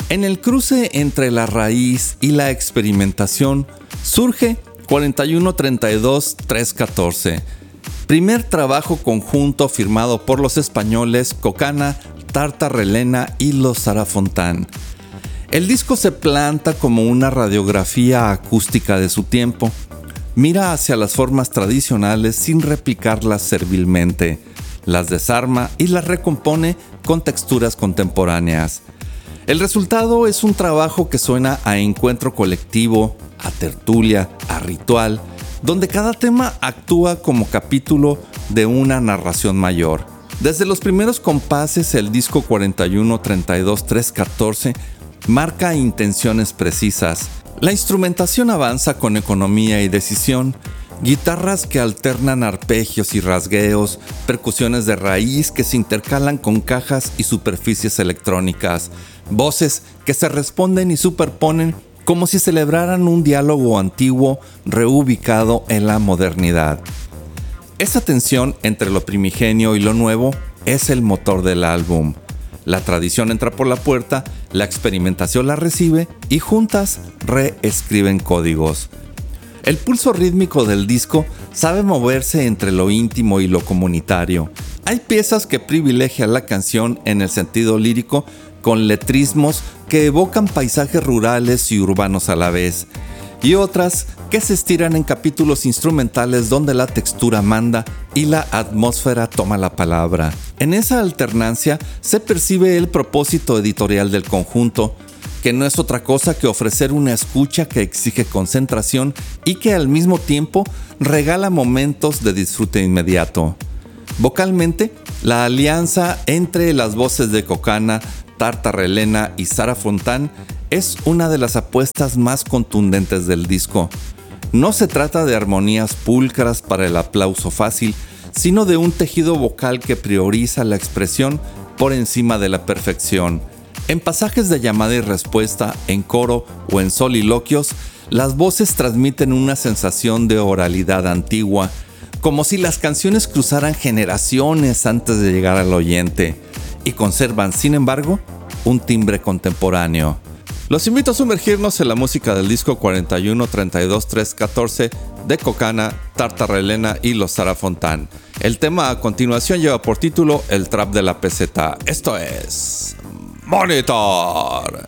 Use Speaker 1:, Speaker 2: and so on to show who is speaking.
Speaker 1: En el cruce entre la raíz y la experimentación surge 4132-314, primer trabajo conjunto firmado por los españoles Cocana, Tartarelena y los Sara Fontán. El disco se planta como una radiografía acústica de su tiempo. Mira hacia las formas tradicionales sin replicarlas servilmente, las desarma y las recompone con texturas contemporáneas. El resultado es un trabajo que suena a encuentro colectivo, a tertulia, a ritual, donde cada tema actúa como capítulo de una narración mayor. Desde los primeros compases, el disco 4132-314 marca intenciones precisas. La instrumentación avanza con economía y decisión, guitarras que alternan arpegios y rasgueos, percusiones de raíz que se intercalan con cajas y superficies electrónicas, voces que se responden y superponen como si celebraran un diálogo antiguo reubicado en la modernidad. Esa tensión entre lo primigenio y lo nuevo es el motor del álbum. La tradición entra por la puerta, la experimentación la recibe y juntas reescriben códigos. El pulso rítmico del disco sabe moverse entre lo íntimo y lo comunitario. Hay piezas que privilegian la canción en el sentido lírico con letrismos que evocan paisajes rurales y urbanos a la vez, y otras que se estiran en capítulos instrumentales donde la textura manda y la atmósfera toma la palabra. En esa alternancia se percibe el propósito editorial del conjunto, que no es otra cosa que ofrecer una escucha que exige concentración y que al mismo tiempo regala momentos de disfrute inmediato. Vocalmente, la alianza entre las voces de Cocana, Tartarelena y Sara Fontán es una de las apuestas más contundentes del disco. No se trata de armonías pulcras para el aplauso fácil, sino de un tejido vocal que prioriza la expresión por encima de la perfección. En pasajes de llamada y respuesta, en coro o en soliloquios, las voces transmiten una sensación de oralidad antigua, como si las canciones cruzaran generaciones antes de llegar al oyente, y conservan, sin embargo, un timbre contemporáneo. Los invito a sumergirnos en la música del disco 4132-314 de Cocana, Tartarelena y los Sara Fontán. El tema a continuación lleva por título El Trap de la Peseta. Esto es Monitor.